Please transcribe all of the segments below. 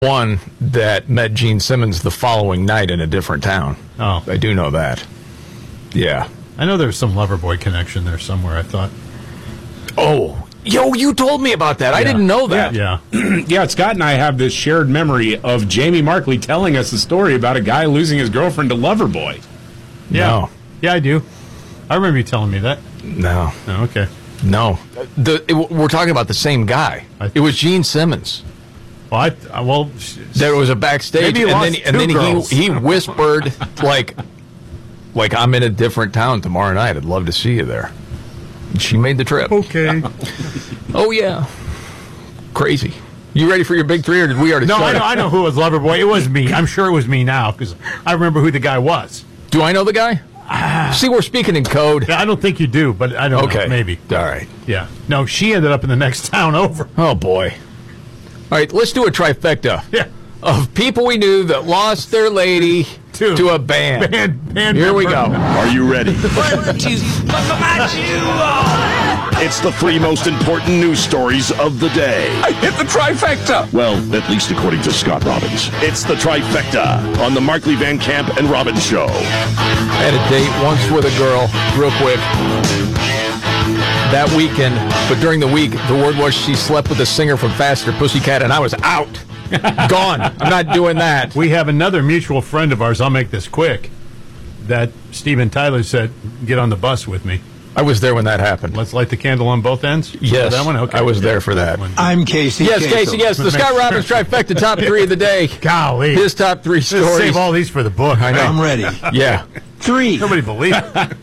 one that met Gene Simmons the following night in a different town. Oh. I do know that. Yeah. I know there's some Loverboy connection there somewhere, I thought. Oh, you told me about that. I didn't know that. Yeah. Yeah, Scott and I have this shared memory of Jamie Markley telling us a story about a guy losing his girlfriend to Loverboy. Yeah. No. Yeah, I do. I remember you telling me that. No. Oh, okay. No. We're talking about the same guy. It was Gene Simmons. Well, There was a backstage, Maybe he and lost then two girls. he whispered, like I'm in a different town tomorrow night. I'd love to see you there. And she made the trip. okay. Oh, yeah. Crazy. You ready for your big three, or did we already No, start? I know who was Loverboy. It was me. I'm sure it was me now because I remember who the guy was. Do I know the guy? See, we're speaking in code. I don't think you do, but I don't know. Maybe. All right. Yeah. No, she ended up in the next town over. Oh, boy. All right, let's do a trifecta Yeah. of people we knew that lost their lady to a band. Band Here we member. go. Are you ready? It's the three most important news stories of the day. I hit the trifecta. Well, at least according to Scott Robbins. It's the trifecta on the Markley Van Camp and Robbins Show. I had a date once with a girl, real quick, that weekend. But during the week, the word was she slept with a singer from Faster Pussycat, and I was out. Gone. I'm not doing that. We have another mutual friend of ours, I'll make this quick, that Steven Tyler said, get on the bus with me. I was there when that happened. Let's light the candle on both ends? Yes, That one? Okay. I was there for that. I'm Casey. Yes, Casey, yes. The Scott Robbins trifecta top three of the day. Golly. His top three Let's stories. save all these for the book. I know. I'm ready. Yeah. 3. Nobody believes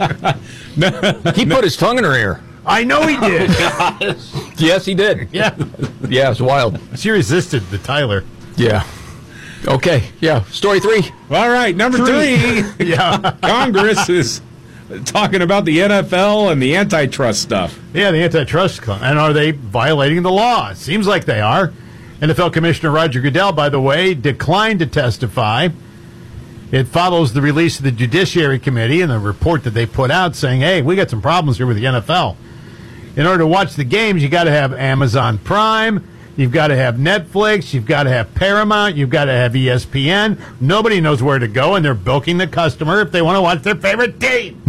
it. He put his tongue in her ear. I know he did. Yes, he did. Yeah. Yeah, it's wild. She resisted the Tyler. Yeah. Okay. Yeah. Story 3. All right, number 3. Yeah. Congress is talking about the NFL and the antitrust stuff. Yeah, the antitrust. And are they violating the law? It seems like they are. NFL Commissioner Roger Goodell, by the way, declined to testify. It follows the release of the Judiciary Committee and the report that they put out saying, hey, we got some problems here with the NFL. In order to watch the games, you got to have Amazon Prime, you've got to have Netflix, you've got to have Paramount, you've got to have ESPN. Nobody knows where to go, and they're bilking the customer if they want to watch their favorite team.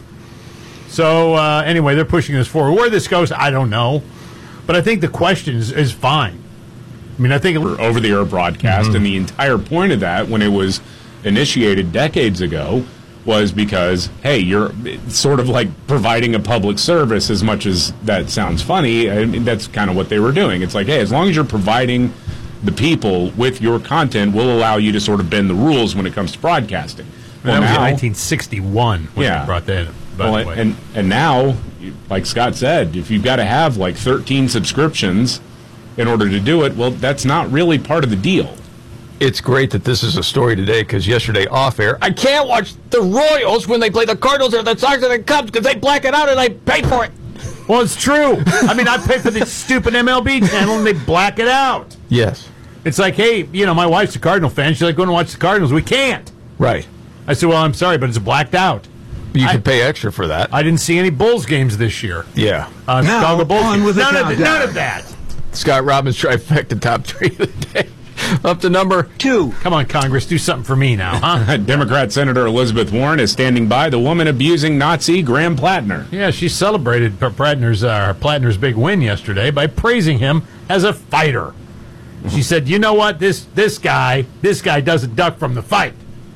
So, anyway, they're pushing this forward. Where this goes, I don't know. But I think the question is fine. I mean, I think Over-the-air broadcast, and the entire point of that, when it was initiated decades ago, was because, hey, you're sort of like providing a public service. As much as that sounds funny, I mean, that's kind of what they were doing. It's like, hey, as long as you're providing the people with your content, we'll allow you to sort of bend the rules when it comes to broadcasting. that was in 1961 when they brought that in. By the way. And now, like Scott said, if you've got to have like 13 subscriptions in order to do it, well, that's not really part of the deal. It's great that this is a story today because yesterday off air, I can't watch the Royals when they play the Cardinals or the Sox or the Cubs because they black it out and I pay for it. Well, it's true. I mean, I pay for this stupid MLB channel and they black it out. Yes. It's like, hey, my wife's a Cardinal fan. She's like, going to watch the Cardinals. We can't. Right. I said, well, I'm sorry, but it's blacked out. You can pay extra for that. I didn't see any Bulls games this year. Yeah. Chicago Bulls on games. with the None countdown. of that. Scott Robbins trifecta top 3 of the day. Up to number 2. Come on, Congress, do something for me now, huh? Democrat Senator Elizabeth Warren is standing by the woman abusing Nazi Graham Plattner. Yeah, she celebrated Plattner's big win yesterday by praising him as a fighter. She said, you know what, this guy doesn't duck from the fight.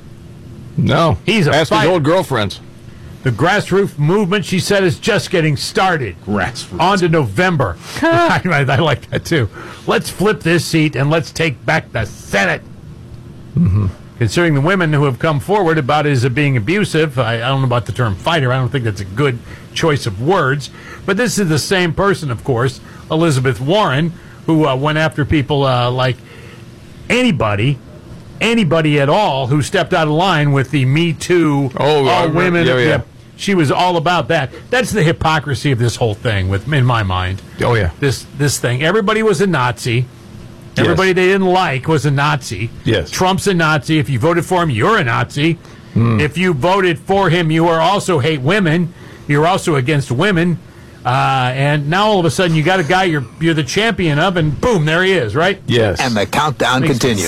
No. He's a Ask his fighter. old girlfriends. The grassroots movement, she said, is just getting started. Grassroots. On to November. I like that, too. Let's flip this seat and let's take back the Senate. Mm-hmm. Considering the women who have come forward about his being abusive, I don't know about the term fighter. I don't think that's a good choice of words. But this is the same person, of course, Elizabeth Warren, who went after people like anybody at all who stepped out of line with the Me Too, all women. Yeah. She was all about that. That's the hypocrisy of this whole thing, in my mind. Oh, yeah. This thing. Everybody was a Nazi. Everybody they didn't like was a Nazi. Yes. Trump's a Nazi. If you voted for him, you're a Nazi. If you voted for him, you also hate women. You're also against women. And now all of a sudden you got a guy you're the champion of, and boom, there he is, right? Yes. And the countdown continues.